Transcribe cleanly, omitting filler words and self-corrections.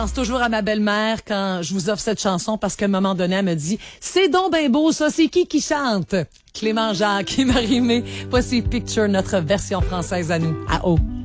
Je pense toujours à ma belle-mère quand je vous offre cette chanson parce qu'à un moment donné, elle me dit « C'est donc ben beau ça, c'est qui chante? » Clément Jacques et Marie-Mé. Voici Picture, notre version française à nous, à eau.